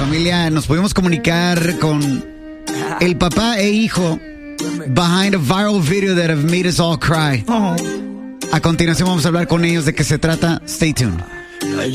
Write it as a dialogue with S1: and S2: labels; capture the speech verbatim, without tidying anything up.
S1: Familia, nos pudimos comunicar con el papá e hijo behind a viral video that have made us all cry. A continuación vamos a hablar con ellos de qué se trata. Stay tuned.